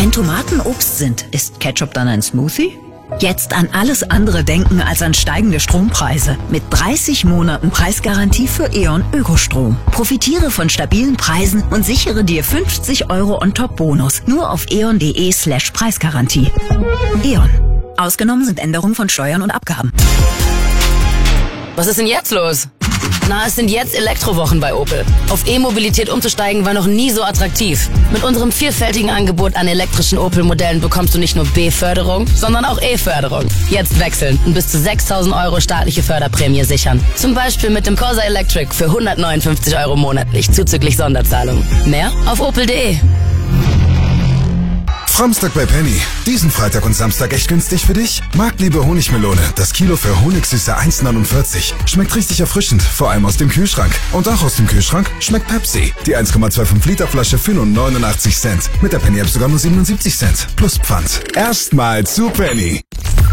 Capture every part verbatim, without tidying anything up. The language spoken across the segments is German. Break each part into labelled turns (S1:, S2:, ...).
S1: Wenn Tomaten Obst sind, ist Ketchup dann ein Smoothie? Jetzt an alles andere denken als an steigende Strompreise. Mit dreißig Monaten Preisgarantie für E.ON Ökostrom. Profitiere von stabilen Preisen und sichere dir fünfzig Euro On-Top-Bonus. Nur auf eon.de slash Preisgarantie. E.ON. Ausgenommen sind Änderungen von Steuern und Abgaben.
S2: Was ist denn jetzt los? Na, es sind jetzt Elektrowochen bei Opel. Auf E-Mobilität umzusteigen war noch nie so attraktiv. Mit unserem vielfältigen Angebot an elektrischen Opel-Modellen bekommst du nicht nur B-Förderung, sondern auch E-Förderung. Jetzt wechseln und bis zu sechstausend Euro staatliche Förderprämie sichern. Zum Beispiel mit dem Corsa Electric für hundertneunundfünfzig Euro monatlich zuzüglich Sonderzahlung. Mehr auf opel punkt de.
S3: Samstag bei Penny. Diesen Freitag und Samstag echt günstig für dich? Marktliebe Honigmelone. Das Kilo für Honigsüße eins neunundvierzig. Schmeckt richtig erfrischend, vor allem aus dem Kühlschrank. Und auch aus dem Kühlschrank schmeckt Pepsi. Die eins Komma fünfundzwanzig Liter Flasche für nur neunundachtzig Cent. Mit der Penny App sogar nur siebenundsiebzig Cent. Plus Pfand. Erstmal zu Penny.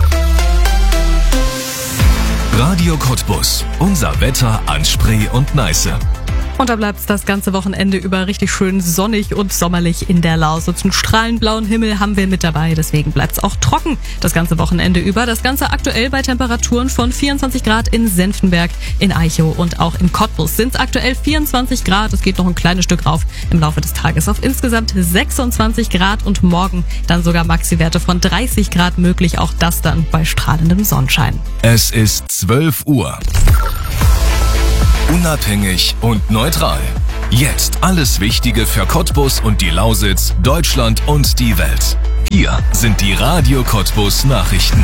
S4: Radio Cottbus. Unser Wetter an Spree und Neiße.
S5: Und da bleibt es das ganze Wochenende über richtig schön sonnig und sommerlich in der Lausitz. Einen strahlend blauen Himmel haben wir mit dabei, deswegen bleibt es auch trocken das ganze Wochenende über. Das Ganze aktuell bei Temperaturen von vierundzwanzig Grad in Senftenberg, in Aichow und auch in Cottbus sind es aktuell vierundzwanzig Grad. Es geht noch ein kleines Stück rauf im Laufe des Tages auf insgesamt sechsundzwanzig Grad und morgen dann sogar Maxi-Werte von dreißig Grad möglich. Auch das dann bei strahlendem Sonnenschein.
S4: Es ist zwölf Uhr. Unabhängig und neutral. Jetzt alles Wichtige für Cottbus und die Lausitz, Deutschland und die Welt. Hier sind die Radio Cottbus Nachrichten.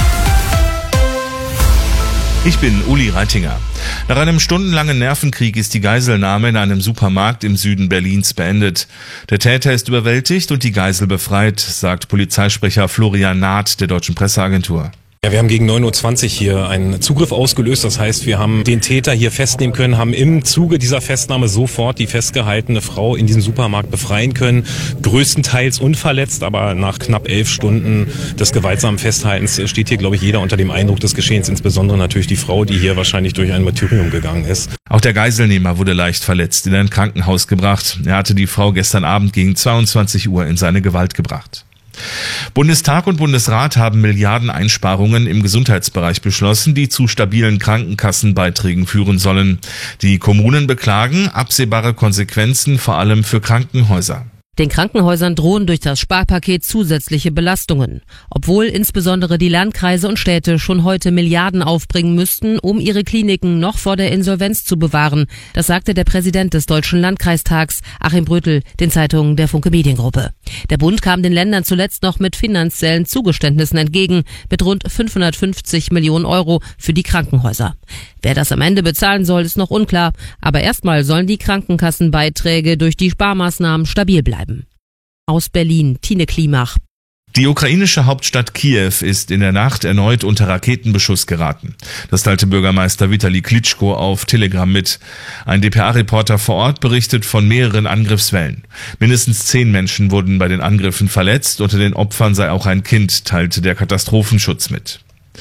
S6: Ich bin Uli Reitinger. Nach einem stundenlangen Nervenkrieg ist die Geiselnahme in einem Supermarkt im Süden Berlins beendet. Der Täter ist überwältigt und die Geisel befreit, sagt Polizeisprecher Florian Naht der Deutschen Presseagentur.
S7: Ja, wir haben gegen neun Uhr zwanzig hier einen Zugriff ausgelöst. Das heißt, wir haben den Täter hier festnehmen können, haben im Zuge dieser Festnahme sofort die festgehaltene Frau in diesem Supermarkt befreien können. Größtenteils unverletzt, aber nach knapp elf Stunden des gewaltsamen Festhaltens steht hier, glaube ich, jeder unter dem Eindruck des Geschehens. Insbesondere natürlich die Frau, die hier wahrscheinlich durch ein Martyrium gegangen ist.
S6: Auch der Geiselnehmer wurde leicht verletzt, in ein Krankenhaus gebracht. Er hatte die Frau gestern Abend gegen zweiundzwanzig Uhr in seine Gewalt gebracht. Bundestag und Bundesrat haben Milliardeneinsparungen im Gesundheitsbereich beschlossen, die zu stabilen Krankenkassenbeiträgen führen sollen. Die Kommunen beklagen absehbare Konsequenzen, vor allem für Krankenhäuser.
S8: Den Krankenhäusern drohen durch das Sparpaket zusätzliche Belastungen. Obwohl insbesondere die Landkreise und Städte schon heute Milliarden aufbringen müssten, um ihre Kliniken noch vor der Insolvenz zu bewahren. Das sagte der Präsident des Deutschen Landkreistags, Achim Brötel, den Zeitungen der Funke Mediengruppe. Der Bund kam den Ländern zuletzt noch mit finanziellen Zugeständnissen entgegen, mit rund fünfhundertfünfzig Millionen Euro für die Krankenhäuser. Wer das am Ende bezahlen soll, ist noch unklar. Aber erstmal sollen die Krankenkassenbeiträge durch die Sparmaßnahmen stabil bleiben. Aus Berlin, Tine Klimach.
S6: Die ukrainische Hauptstadt Kiew ist in der Nacht erneut unter Raketenbeschuss geraten. Das teilte Bürgermeister Vitali Klitschko auf Telegram mit. Ein D P A-Reporter vor Ort berichtet von mehreren Angriffswellen. Mindestens zehn Menschen wurden bei den Angriffen verletzt. Unter den Opfern sei auch ein Kind, teilte der Katastrophenschutz mit.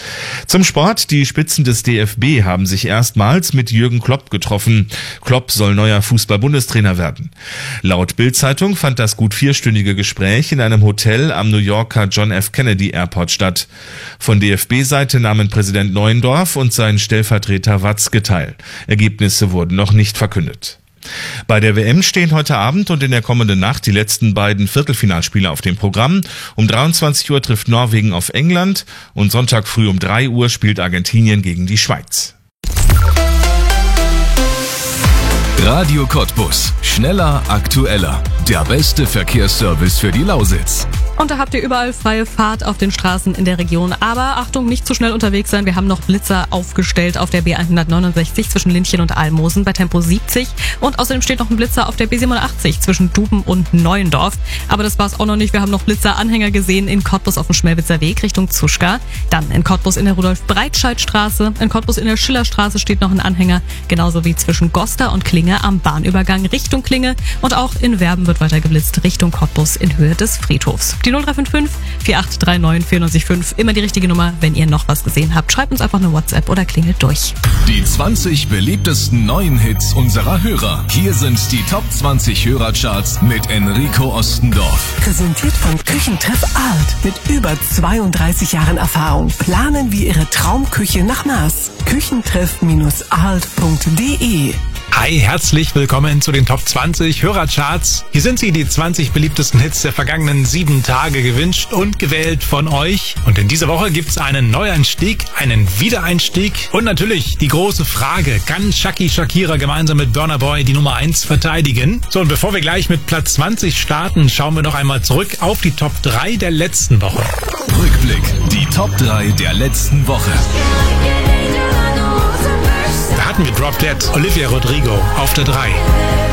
S6: Zum Sport. Die Spitzen des D F B haben sich erstmals mit Jürgen Klopp getroffen. Klopp soll neuer Fußball-Bundestrainer werden. Laut Bild-Zeitung fand das gut vierstündige Gespräch in einem Hotel am New Yorker John F. Kennedy Airport statt. Von D F B-Seite nahmen Präsident Neuendorf und sein Stellvertreter Watzke teil. Ergebnisse wurden noch nicht verkündet. Bei der W M stehen heute Abend und in der kommenden Nacht die letzten beiden Viertelfinalspiele auf dem Programm. Um dreiundzwanzig Uhr trifft Norwegen auf England und Sonntag früh um drei Uhr spielt Argentinien gegen die Schweiz.
S4: Radio Cottbus. Schneller, aktueller. Der beste Verkehrsservice für die Lausitz.
S5: Und da habt ihr überall freie Fahrt auf den Straßen in der Region. Aber Achtung, nicht zu schnell unterwegs sein. Wir haben noch Blitzer aufgestellt auf der B hundertneunundsechzig zwischen Lindchen und Almosen bei Tempo siebzig. Und außerdem steht noch ein Blitzer auf der B siebenundachtzig zwischen Duben und Neuendorf. Aber das war's auch noch nicht. Wir haben noch Blitzeranhänger gesehen in Cottbus auf dem Schmelwitzer Weg Richtung Zuschka. Dann in Cottbus in der Rudolf-Breitscheid-Straße. In Cottbus in der Schillerstraße steht noch ein Anhänger. Genauso wie zwischen Goster und Klinge am Bahnübergang Richtung Klinge. Und auch in Werben wird weiter geblitzt Richtung Cottbus in Höhe des Friedhofs. Die Die null drei fünf fünf, vier acht drei neun, vier neun fünf, immer die richtige Nummer, wenn ihr noch was gesehen habt. Schreibt uns einfach eine WhatsApp oder klingelt durch.
S4: Die zwanzig beliebtesten neuen Hits unserer Hörer. Hier sind die Top zwanzig Hörercharts mit Enrico Ostendorf.
S9: Präsentiert von Küchentreff Art. Mit über zweiunddreißig Jahren Erfahrung planen wir Ihre Traumküche nach Maß. Küchentreff Art punkt de.
S10: Hi, herzlich willkommen zu den Top zwanzig Hörercharts. Hier sind sie, die zwanzig beliebtesten Hits der vergangenen sieben Tage, gewünscht und gewählt von euch. Und in dieser Woche gibt's einen Neueinstieg, einen Wiedereinstieg und natürlich die große Frage, kann Shaki Shakira gemeinsam mit Burna Boy die Nummer eins verteidigen? So, und bevor wir gleich mit Platz zwanzig starten, schauen wir noch einmal zurück auf die Top drei der letzten Woche.
S4: Rückblick, die Top drei der letzten Woche.
S10: Da hatten wir Drop Dead, Olivia Rodrigo auf der drei.